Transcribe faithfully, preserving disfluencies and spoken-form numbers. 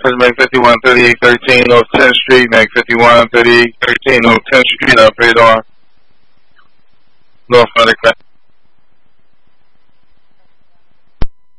office, make fifty-one thirty-eight thirteen North tenth Street, make fifty-one thirty-eight thirteen North tenth Street, how you doing? North Medic.